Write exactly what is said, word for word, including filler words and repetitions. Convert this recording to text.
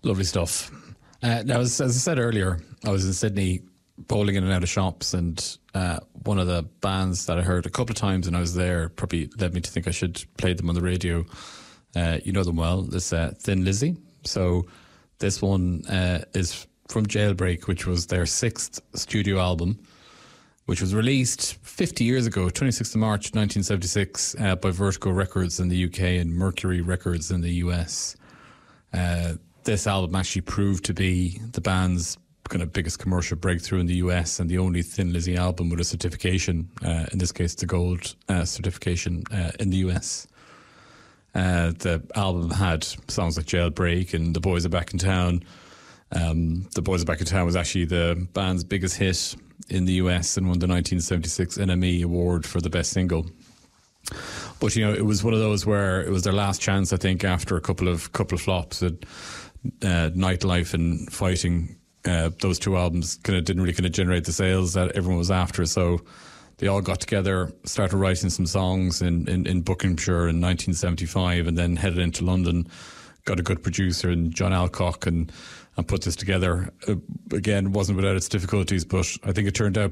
Lovely stuff. Uh, now, as, as I said earlier, I was in Sydney bowling in and out of shops, and uh, one of the bands that I heard a couple of times when I was there probably led me to think I should play them on the radio. Uh, you know them well. It's uh, Thin Lizzy. So this one uh, is from Jailbreak, which was their sixth studio album, which was released fifty years ago, twenty-sixth of March nineteen seventy-six, uh, by Vertigo Records in the U K and Mercury Records in the U S. Uh, this album actually proved to be the band's kind of biggest commercial breakthrough in the U S and the only Thin Lizzy album with a certification, uh, in this case the gold uh, certification uh, in the U S. Uh, the album had songs like Jailbreak and The Boys Are Back in Town. Um, the Boys Are Back in Town was actually the band's biggest hit in the U S and won the nineteen seventy-six N M E Award for the best single. But, you know, it was one of those where it was their last chance, I think, after a couple of couple of flops. That uh, Nightlife and Fighting, uh, those two albums kind of didn't really kind of generate the sales that everyone was after. So they all got together, started writing some songs in, in, in Buckinghamshire in nineteen seventy-five, and then headed into London, got a good producer in John Alcock, and and put this together. Uh, again, wasn't without its difficulties, but I think it turned out